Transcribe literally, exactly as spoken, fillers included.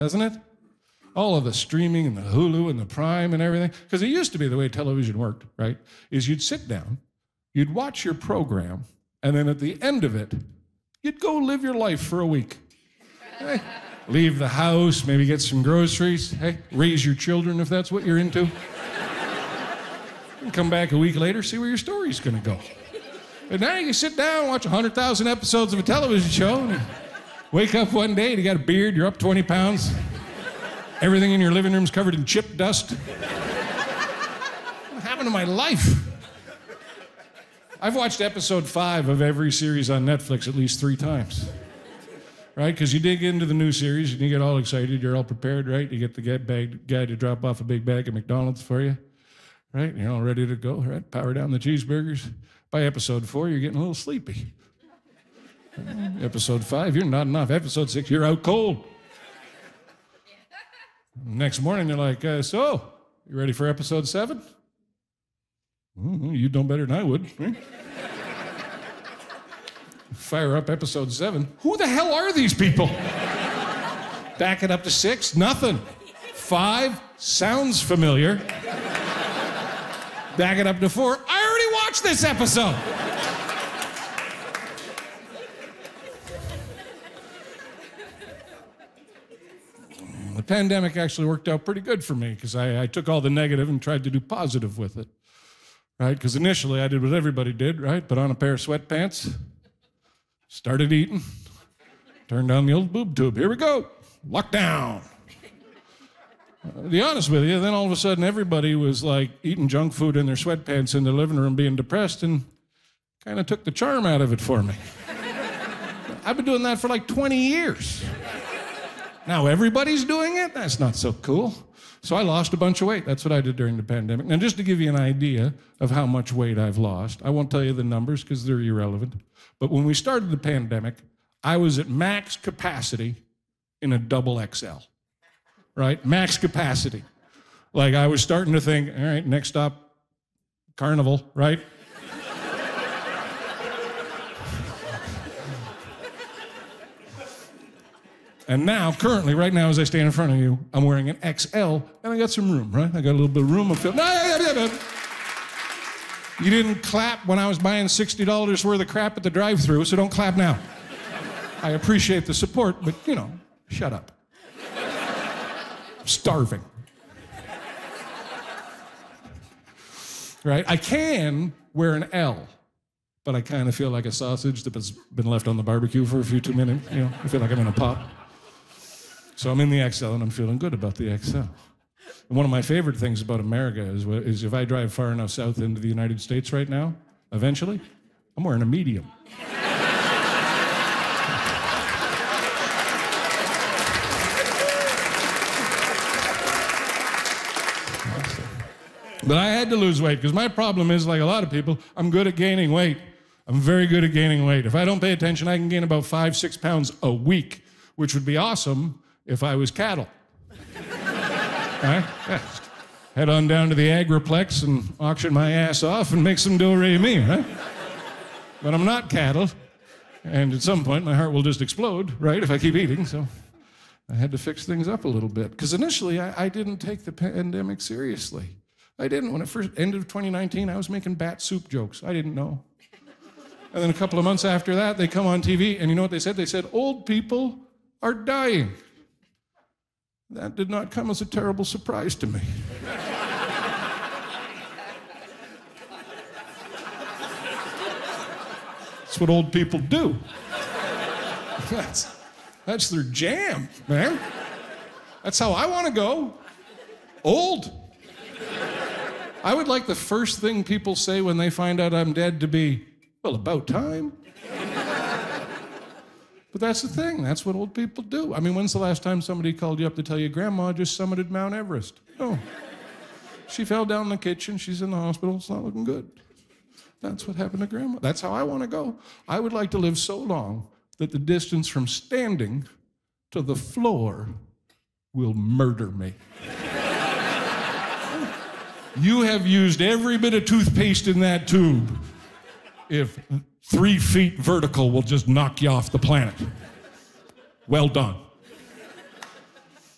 hasn't it? All of the streaming and the Hulu and the Prime and everything. Because it used to be the way television worked, right? Is you'd sit down, you'd watch your program, and then at the end of it, you'd go live your life for a week. Hey, leave the house, maybe get some groceries, hey, raise your children if that's what you're into. And come back a week later, see where your story's gonna go. And now you can sit down and watch one hundred thousand episodes of a television show, and wake up one day and you got a beard, you're up twenty pounds. Everything in your living room's covered in chip dust. What happened to my life? I've watched episode five of every series on Netflix at least three times. Right? Because you dig into the new series and you get all excited, you're all prepared, right? You get the bag, guy to drop off a big bag of McDonald's for you, right? And you're all ready to go, right? Power down the cheeseburgers. By episode four, you're getting a little sleepy. Episode five, you're nodding off. Episode six, you're out cold. Next morning, they're like, uh, so, you ready for episode seven? Mm-hmm, you'd know better than I would, right? Fire up episode seven. Who the hell are these people? Back it up to six, nothing. Five, sounds familiar. Back it up to four, I already watched this episode. The pandemic actually worked out pretty good for me because I, I took all the negative and tried to do positive with it, right? Because initially I did what everybody did, right? Put on a pair of sweatpants, started eating, turned down the old boob tube. Here we go, lockdown. Uh, to be honest with you, then all of a sudden everybody was like eating junk food in their sweatpants in their living room being depressed and kind of took the charm out of it for me. I've been doing that for like twenty years. Now everybody's doing it? That's not so cool. So I lost a bunch of weight. That's what I did during the pandemic. Now, just to give you an idea of how much weight I've lost, I won't tell you the numbers because they're irrelevant. But when we started the pandemic, I was at max capacity in a double X L, right? Max capacity. Like I was starting to think, all right, next stop, Carnival, right? And now, currently, right now, as I stand in front of you, I'm wearing an X L, and I got some room, right? I got a little bit of room. I feel, no, yeah, yeah, yeah. You didn't clap when I was buying sixty dollars worth of crap at the drive-thru, so don't clap now. I appreciate the support, but, you know, shut up. I'm starving. Right? I can wear an L, but I kind of feel like a sausage that's been left on the barbecue for a few too minutes. You know, I feel like I'm in a pop. So I'm in the X L, and I'm feeling good about the X L. And one of my favorite things about America is, is if I drive far enough south into the United States right now, eventually, I'm wearing a medium. But I had to lose weight, because my problem is, like a lot of people, I'm good at gaining weight. I'm very good at gaining weight. If I don't pay attention, I can gain about five, six pounds a week, which would be awesome if I was cattle. Right? Yeah. Head on down to the Agriplex and auction my ass off and make some do-re-mi, right? But I'm not cattle, and at some point my heart will just explode, right, if I keep eating, so I had to fix things up a little bit. Because initially, I, I didn't take the pandemic seriously. I didn't. When it first, end of twenty nineteen, I was making bat soup jokes. I didn't know. And then a couple of months after that, they come on T V, and you know what they said? They said, old people are dying. That did not come as a terrible surprise to me. That's what old people do. That's, that's their jam, man. That's how I want to go. Old. I would like the first thing people say when they find out I'm dead to be, well, about time. But that's the thing. That's what old people do. I mean, when's the last time somebody called you up to tell you Grandma just summited Mount Everest? No. She fell down in the kitchen. She's in the hospital. It's not looking good. That's what happened to Grandma. That's how I want to go. I would like to live so long that the distance from standing to the floor will murder me. You have used every bit of toothpaste in that tube. If three feet vertical will just knock you off the planet. Well done.